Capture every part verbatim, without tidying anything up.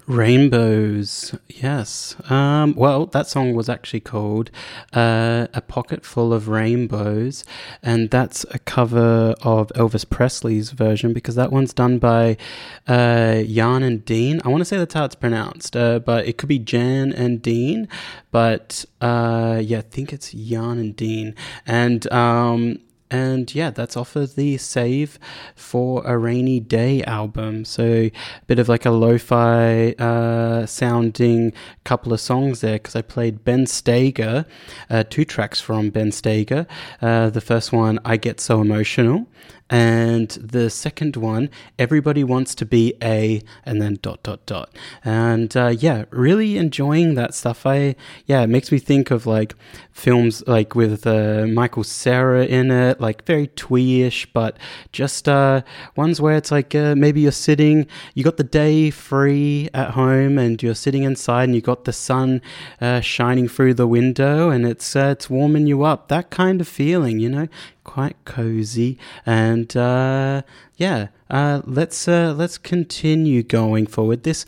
Rainbows, yes. Um, well, that song was actually called uh, A Pocket Full of Rainbows, and that's a cover of Elvis Presley's version because that one's done by uh, Jan and Dean. I want to say that's how it's pronounced, uh, but it could be Jan and Dean, but uh, yeah, I think it's Jan and Dean. And um, And yeah, that's off of the Save for a Rainy Day album. So a bit of like a lo-fi uh, sounding couple of songs there because I played Ben Steger, uh, two tracks from Ben Steger. Uh, the first one, I Get So Emotional. And the second one, Everybody Wants to Be A, and then dot, dot, dot. And uh, yeah, really enjoying that stuff. I Yeah, it makes me think of like films like with uh, Michael Cera in it, like very twee-ish, but just uh, ones where it's like uh, maybe you're sitting, you got the day free at home and you're sitting inside and you got the sun uh, shining through the window and it's, uh, it's warming you up. That kind of feeling, you know? Quite cozy. And uh yeah uh let's uh let's continue going forward. This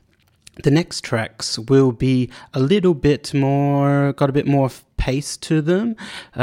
the next tracks will be a little bit more, got a bit more pace to them.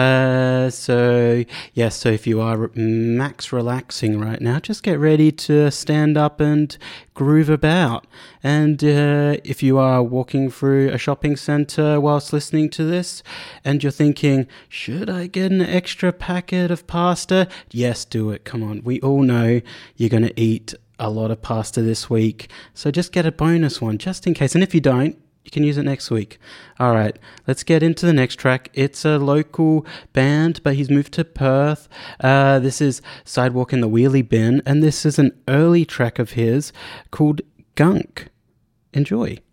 Uh, so, yeah, so if you are max relaxing right now, just get ready to stand up and groove about. And uh, if you are walking through a shopping center whilst listening to this and you're thinking, should I get an extra packet of pasta? Yes, do it. Come on. We all know you're going to eat a lot of pasta this week, so just get a bonus one just in case, and if you don't, you can use it next week. All right, let's get into the next track. It's a local band, but he's moved to Perth. Uh, this is Sidewalk in the Wheelie Bin, and this is an early track of his called Gunk. Enjoy.